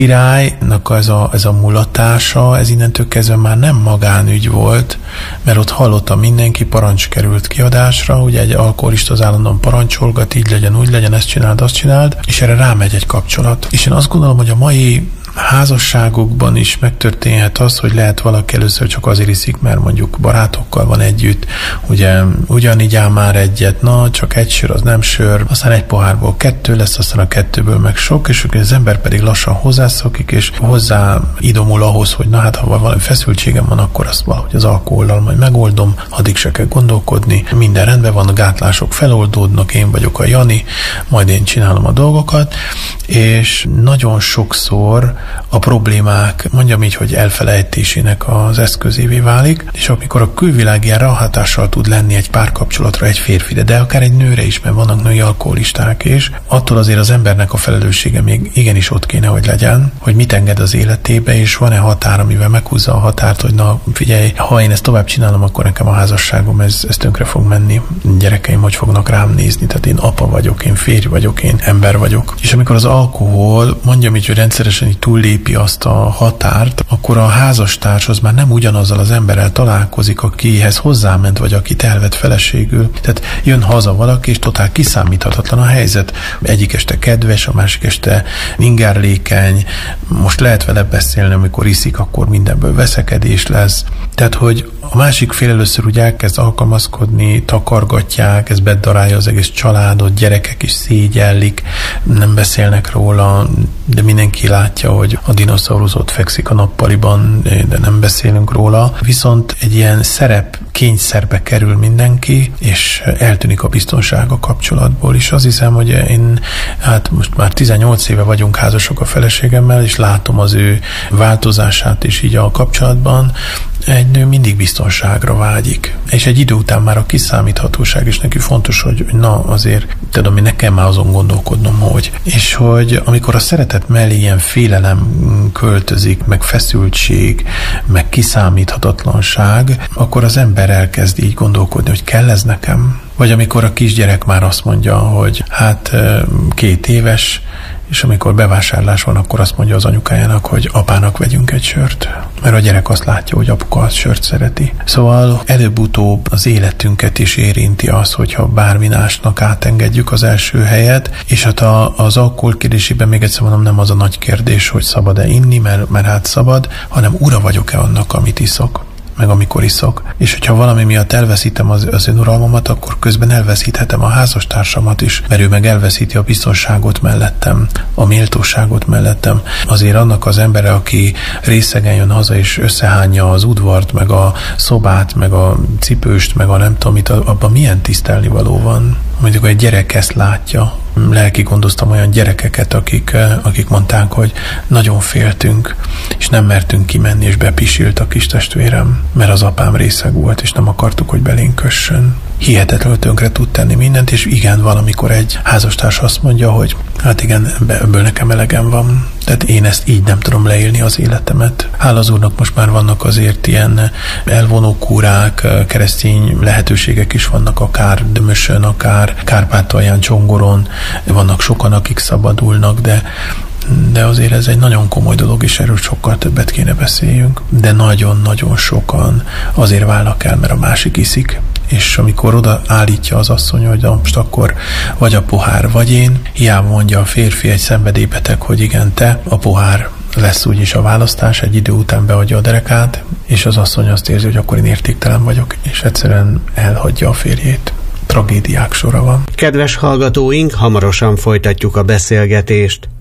királynak ez a mulatása, ez innentől kezdve már nem magánügy volt, mert ott hallotta mindenki, parancs került kiadásra, ugye egy alkoholista az állandóan parancsolgat, így legyen, úgy legyen, ezt csináld, azt csináld, és erre rámegy egy kapcsolat. És én azt gondolom, hogy a mai házasságokban is megtörténhet az, hogy lehet valaki először csak azért iszik, mert mondjuk barátokkal van együtt, ugye ugyanígy áll már egyet, na csak egy sör az nem sör, aztán egy pohárból 2 lesz, aztán a 2-ből meg sok, és az ember pedig lassan hozzászokik, és hozzá idomul ahhoz, hogy na hát ha valami feszültségem van, akkor azt valahogy az alkohollal majd megoldom, addig se kell gondolkodni, minden rendben van, a gátlások feloldódnak, én vagyok a Jani, majd én csinálom a dolgokat, és nagyon sokszor a problémák, mondjam így, hogy elfelejtésének az eszközévé válik, és amikor a külvilág ilyen ráhatással tud lenni egy párkapcsolatra, egy férfire, de akár egy nőre is, mert vannak női alkoholisták is, attól azért az embernek a felelőssége még igenis ott kéne, hogy legyen, hogy mit enged az életébe, és van-e határ, amivel meghúzza a határt, hogy na figyelj, ha én ezt tovább csinálom, akkor nekem a házasságom ez tönkre fog menni, gyerekeim hogy fognak rám nézni, tehát én apa vagyok, én férj vagyok, én ember vagyok. És amikor az alkohol, mondjam így, hogy rendszeresen így túllépi azt a határt, akkor a házastárs az már nem ugyanazzal az emberrel találkozik, akihez hozzáment, vagy akit elvett feleségül. Tehát jön haza valaki, és totál kiszámíthatatlan a helyzet. Egyik este kedves, a másik este ingerlékeny, most lehet vele beszélni, amikor iszik, akkor mindenből veszekedés lesz. Tehát, hogy a másik fél először úgy elkezd alkalmazkodni, takargatják, ez bedarálja az egész családot, gyerekek is szégyellik, nem beszélnek róla, de mindenki látja, hogy a dinoszaurusz ott fekszik a nappaliban, de nem beszélünk róla. Viszont egy ilyen kényszerbe kerül mindenki, és eltűnik a biztonság a kapcsolatból is. Azt hiszem, hogy én, most már 18 éve vagyunk házasok a feleségemmel, és látom az ő változását is így a kapcsolatban. Egy nő mindig biztonságra vágyik. És egy idő után már a kiszámíthatóság is neki fontos, hogy na azért, tudom, hogy nekem már azon gondolkodnom, hogy. És hogy amikor a szeretet mellé ilyen félelem költözik, meg feszültség, meg kiszámíthatatlanság, akkor az ember elkezd így gondolkodni, hogy kell ez nekem? Vagy amikor a kisgyerek már azt mondja, hogy 2 éves, és amikor bevásárlás van, akkor azt mondja az anyukájának, hogy apának vegyünk egy sört. Mert a gyerek azt látja, hogy apuka a sört szereti. Szóval előbb-utóbb az életünket is érinti az, hogyha bármi másnak átengedjük az első helyet, és hát az alkohol kérdésében még egyszer mondom, nem az a nagy kérdés, hogy szabad-e inni, mert hát szabad, hanem ura vagyok-e annak, amit iszok, meg amikor iszok. És hogyha valami miatt elveszítem az önuralmamat, akkor közben elveszíthetem a házastársamat is, mert ő meg elveszíti a biztonságot mellettem, a méltóságot mellettem. Azért annak az embere, aki részegen jön haza és összehányja az udvart, meg a szobát, meg a cipőst, meg a nem tudom mit, abban milyen tisztelnivaló van. Mondjuk egy gyerek ezt látja. Lelki gondoztam olyan gyerekeket, akik mondták, hogy nagyon féltünk, és nem mertünk kimenni, és bepisilt a kis testvérem, mert az apám részeg volt, és nem akartuk, hogy belénk kössön. Hihetetlenül tönkre tud tenni mindent, és igen, valamikor egy házastárs azt mondja, hogy hát igen, ebből nekem elegem van. Tehát én ezt így nem tudom leélni az életemet. Hála az Úrnak most már vannak azért ilyen elvonó kúrák, keresztény lehetőségek is vannak, akár Dömösön, akár Kárpátalján, Csongoron. Vannak sokan, akik szabadulnak, de azért ez egy nagyon komoly dolog, és erről sokkal többet kéne beszéljünk. De nagyon-nagyon sokan azért válnak el, mert a másik iszik. És amikor oda állítja az asszony, hogy most akkor vagy a pohár, vagy én, hiába mondja a férfi, egy szenvedélybeteg, hogy igen, te, a pohár lesz úgyis a választás, egy idő után beadja a derekát, és az asszony azt érzi, hogy akkor én értéktelen vagyok, és egyszerűen elhagyja a férjét. Tragédiák sora van. Kedves hallgatóink, hamarosan folytatjuk a beszélgetést.